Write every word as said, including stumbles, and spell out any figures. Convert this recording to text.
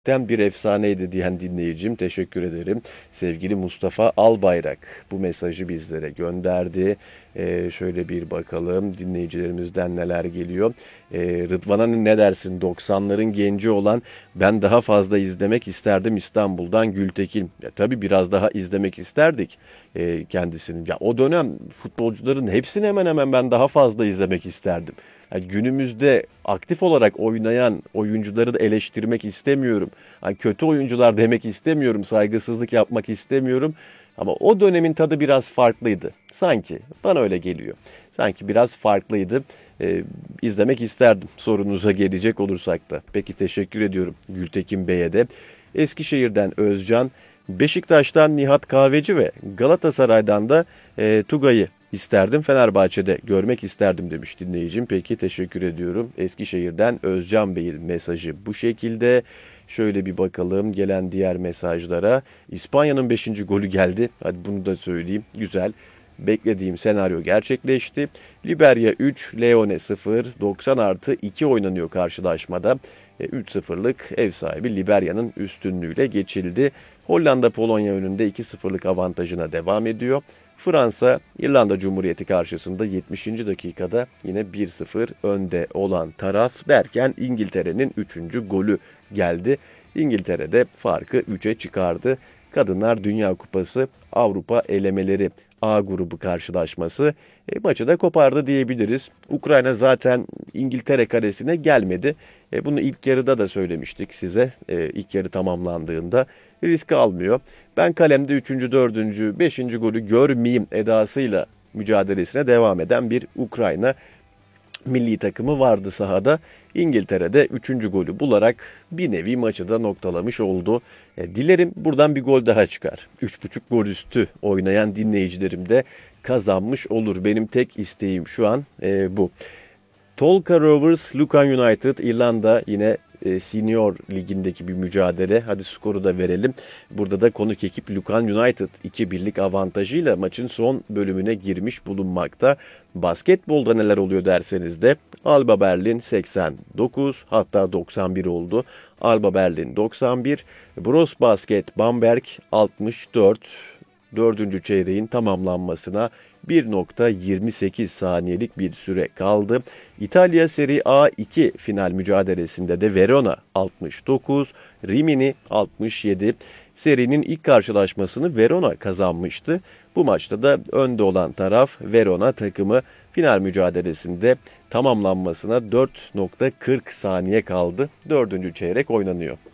Gerçekten bir efsaneydi diyen dinleyicim, teşekkür ederim. Sevgili Mustafa Albayrak bu mesajı bizlere gönderdi. Ee, şöyle bir bakalım dinleyicilerimizden neler geliyor. Ee, Rıdvan'a ne dersin? doksanların genci olan ben daha fazla izlemek isterdim İstanbul'dan Gültekin. Ya, tabii biraz daha izlemek isterdik e, kendisini. Ya, o dönem futbolcuların hepsini hemen hemen ben daha fazla izlemek isterdim. Yani günümüzde aktif olarak oynayan oyuncuları da eleştirmek istemiyorum. Hani kötü oyuncular demek istemiyorum, saygısızlık yapmak istemiyorum. Ama o dönemin tadı biraz farklıydı. Sanki bana öyle geliyor. Sanki biraz farklıydı. Ee, izlemek isterdim sorunuza gelecek olursak da. Peki teşekkür ediyorum Gültekin Bey'e de. Eskişehir'den Özcan, Beşiktaş'tan Nihat Kahveci ve Galatasaray'dan da e, Tugay'ı isterdim. Fenerbahçe'de görmek isterdim demiş dinleyicim. Peki teşekkür ediyorum. Eskişehir'den Özcan Bey'in mesajı bu şekilde. Şöyle bir bakalım gelen diğer mesajlara. İspanya'nın beşinci golü geldi. Hadi bunu da söyleyeyim. Güzel. Beklediğim senaryo gerçekleşti. Liberya üç, Leone sıfır, doksan artı iki oynanıyor karşılaşmada. E, üç sıfırlık ev sahibi Liberya'nın üstünlüğüyle geçildi. Hollanda Polonya önünde iki sıfırlık avantajına devam ediyor. Fransa İrlanda Cumhuriyeti karşısında yetmişinci dakikada yine bir sıfır önde olan taraf derken İngiltere'nin üçüncü golü geldi. İngiltere'de farkı üçe çıkardı. Kadınlar Dünya Kupası Avrupa elemeleri A grubu karşılaşması e, maçı da kopardı diyebiliriz. Ukrayna zaten İngiltere kalesine gelmedi. E, bunu ilk yarıda da söylemiştik size. E, ilk yarı tamamlandığında risk almıyor. Ben kalemde üçüncü, dördüncü, beşinci golü görmeyeyim edasıyla mücadelesine devam eden bir Ukrayna milli takımı vardı sahada. İngiltere'de üçüncü golü bularak bir nevi maçı da noktalamış oldu. E, dilerim buradan bir gol daha çıkar. üç buçuk gol üstü oynayan dinleyicilerim de kazanmış olur. Benim tek isteğim şu an e, bu. Tolka Rovers, Lucan United, İrlanda yine e, Senior Ligi'ndeki bir mücadele. Hadi skoru da verelim. Burada da konuk ekip Lucan United iki birlik avantajıyla maçın son bölümüne girmiş bulunmakta. Basketbolda neler oluyor derseniz de Alba Berlin seksen dokuz hatta doksan bir oldu. Alba Berlin doksan bir, Bros Basket Bamberg altmış dört. Dördüncü çeyreğin tamamlanmasına bir nokta yirmi sekiz saniyelik bir süre kaldı. İtalya Serie A iki final mücadelesinde de Verona altmış dokuz, Rimini altmış yedi. Serinin ilk karşılaşmasını Verona kazanmıştı. Bu maçta da önde olan taraf Verona takımı final mücadelesinde tamamlanmasına dört nokta kırk saniye kaldı. Dördüncü çeyrek oynanıyor.